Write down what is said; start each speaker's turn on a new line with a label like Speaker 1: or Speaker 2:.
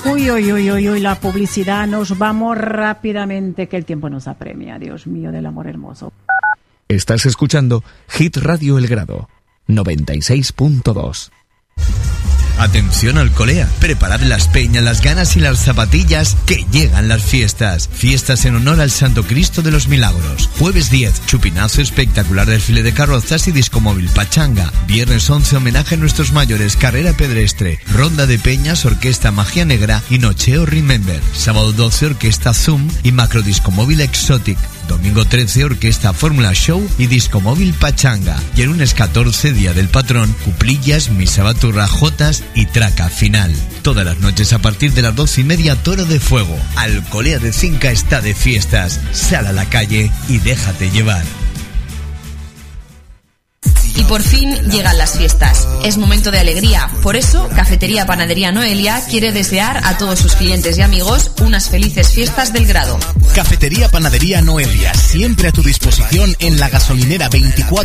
Speaker 1: Uy, la publicidad. Nos vamos rápidamente, que el tiempo nos apremia. Dios mío, del amor hermoso.
Speaker 2: Estás escuchando Hit Radio El Grado, 96.2.
Speaker 3: Atención Alcolea, preparad las peñas, las ganas y las zapatillas, que llegan las fiestas. Fiestas en honor al Santo Cristo de los Milagros. Jueves 10, chupinazo espectacular, desfile de carrozas y discomóvil pachanga. Viernes 11, homenaje a nuestros mayores, carrera pedestre, ronda de peñas, orquesta Magia Negra y Nocheo Remember. Sábado 12, orquesta Zoom y macro discomóvil Exotic. Domingo 13, orquesta Fórmula Show y discomóvil pachanga. Y el lunes 14, día del patrón, cuplillas, misa baturra, jotas y traca final. Todas las noches a partir de las 12:30, Toro de Fuego. Alcolea de Cinca está de fiestas. Sal a la calle y déjate llevar.
Speaker 4: Y por fin llegan las fiestas. Es momento de alegría. Por eso, Cafetería Panadería Noelia quiere desear a todos sus clientes y amigos unas felices fiestas del Grado.
Speaker 5: Cafetería Panadería Noelia, siempre a tu disposición en la gasolinera 24